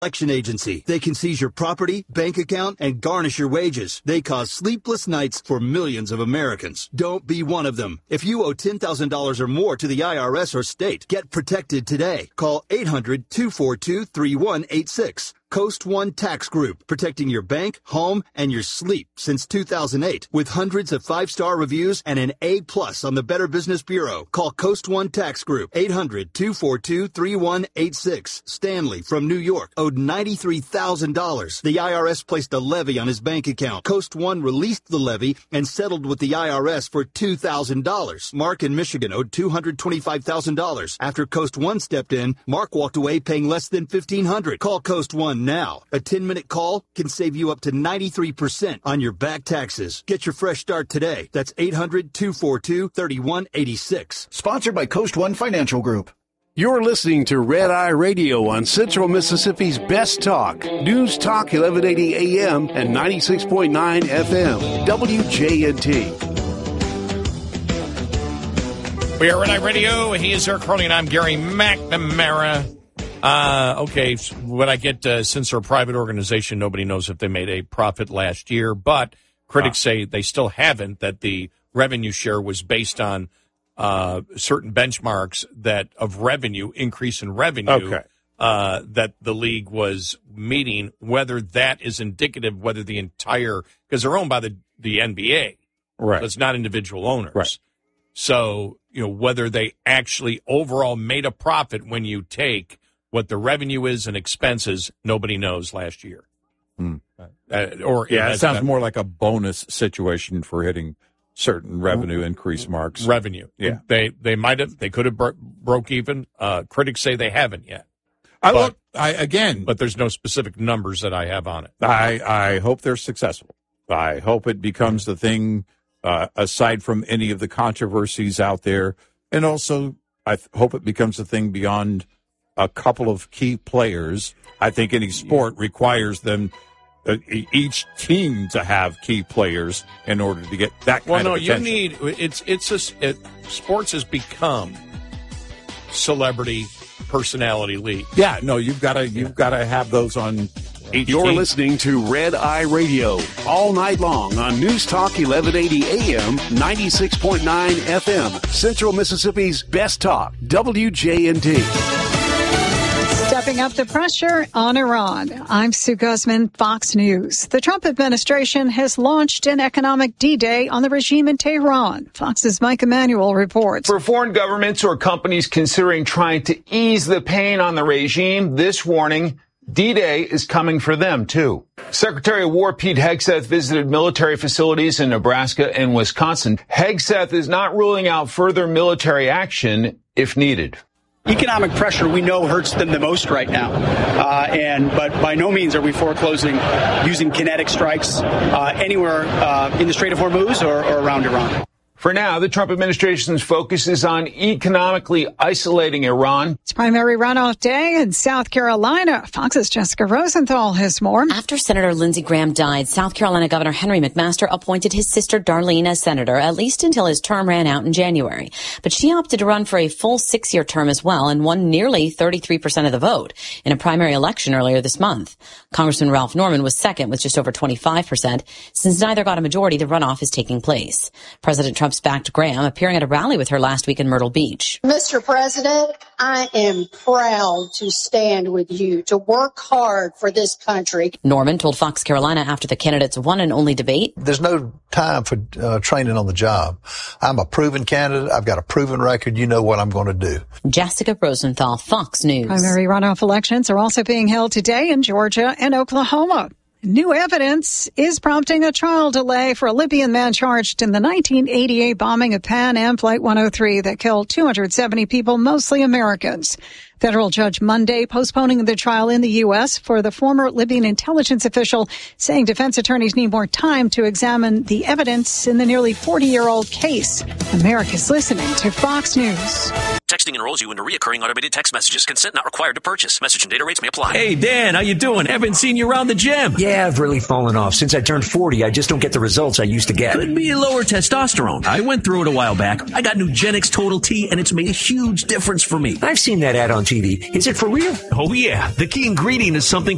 Collection agency. They can seize your property, bank account, and garnish your wages. They cause sleepless nights for millions of Americans. Don't be one of them. If you owe $10,000 or more to the IRS or state, get protected today. Call 800-242-3186. Coast One Tax Group, protecting your bank, home, and your sleep since 2008. With hundreds of 5-star reviews and an A+ on the Better Business Bureau. Call Coast One Tax Group, 800-242-3186. Stanley from New York owed $93,000. The IRS placed a levy on his bank account. Coast One released the levy and settled with the IRS for $2,000. Mark in Michigan owed $225,000. After Coast One stepped in, Mark walked away paying less than $1,500. Call Coast One now. A 10-minute call can save you up to 93% on your back taxes. Get your fresh start today. That's 800-242-3186. Sponsored by Coast One Financial Group. You're listening to Red Eye Radio on Central Mississippi's Best Talk. News Talk 1180 AM and 96.9 FM. WJNT. We are Red Eye Radio. He is Eric Carly, and I'm Gary McNamara. Okay, when I get, since they're a private organization, nobody knows if they made a profit last year, but critics say they still haven't, that the revenue share was based on certain benchmarks that of revenue, increase in revenue, that the league was meeting, whether that is indicative, whether the entire, because they're owned by the NBA, right? So it's not individual owners. Right. So, whether they actually overall made a profit when you take what the revenue is and expenses, nobody knows last year. It sounds more like a bonus situation for hitting certain revenue increase marks. Revenue. Yeah. They could have broke even. Critics say they haven't yet. But there's no specific numbers that I have on it. I hope they're successful. I hope it becomes the thing, aside from any of the controversies out there. And also, I hope it becomes a thing beyond a couple of key players. I think any sport requires them, each team, to have key players in order to get that kind of attention. Sports has become celebrity personality league. Yeah, no, you've got to have those on each You're team. listening to Red Eye Radio all night long on News Talk 1180 AM, 96.9 FM, Central Mississippi's Best Talk, WJNT. Stepping up the pressure on Iran. I'm Sue Guzman, Fox News. The Trump administration has launched an economic D-Day on the regime in Tehran. Fox's Mike Emanuel reports. For foreign governments or companies considering trying to ease the pain on the regime, this warning, D-Day is coming for them, too. Secretary of War Pete Hegseth visited military facilities in Nebraska and Wisconsin. Hegseth is not ruling out further military action if needed. Economic pressure, we know, hurts them the most right now. But by no means are we foreclosing using kinetic strikes anywhere in the Strait of Hormuz or around Iran. For now, the Trump administration's focus is on economically isolating Iran. It's primary runoff day in South Carolina. Fox's Jessica Rosenthal has more. After Senator Lindsey Graham died, South Carolina Governor Henry McMaster appointed his sister Darlene as senator, at least until his term ran out in January. But she opted to run for a full 6-year term as well and won nearly 33% of the vote in a primary election earlier this month. Congressman Ralph Norman was second with just over 25%. Since neither got a majority, the runoff is taking place. President Trump's backed Graham, appearing at a rally with her last week in Myrtle Beach. Mr. President, I am proud to stand with you, to work hard for this country. Norman told Fox Carolina after the candidates' one and only debate. There's no time for training on the job. I'm a proven candidate. I've got a proven record. You know what I'm going to do. Jessica Rosenthal, Fox News. Primary runoff elections are also being held today in Georgia and Oklahoma. New evidence is prompting a trial delay for a Libyan man charged in the 1988 bombing of Pan Am Flight 103 that killed 270 people, mostly Americans. Federal judge Monday postponing the trial in the U.S. for the former Libyan intelligence official, saying defense attorneys need more time to examine the evidence in the nearly 40-year-old case. America's listening to Fox News. Texting enrolls you into recurring automated text messages. Consent not required to purchase. Message and data rates may apply. Hey, Dan, how you doing? Haven't seen you around the gym. Yeah, I've really fallen off. Since I turned 40, I just don't get the results I used to get. Could be lower testosterone. I went through it a while back. I got Nugenix Total T, and it's made a huge difference for me. I've seen that ad on TV. Is it for real? Oh, yeah. The key ingredient is something